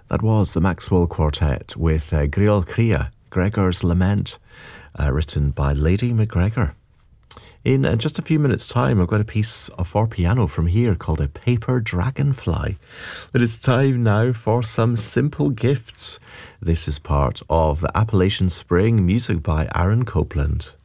That was the Maxwell Quartet with Griol Cria, Gregor's Lament, written by Lady MacGregor. In just a few minutes' time, I've got a piece for piano from here called A Paper Dragonfly. It is time now for some simple gifts. This is part of the Appalachian Spring, music by Aaron Copland.